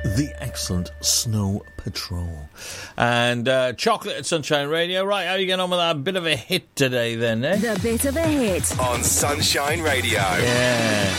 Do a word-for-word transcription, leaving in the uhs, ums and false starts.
the excellent Snow Patrol. And uh, Chocolate at Sunshine Radio. Right, how are you getting on with that bit of a hit today then, eh? The bit of a hit. On Sunshine Radio. Yeah.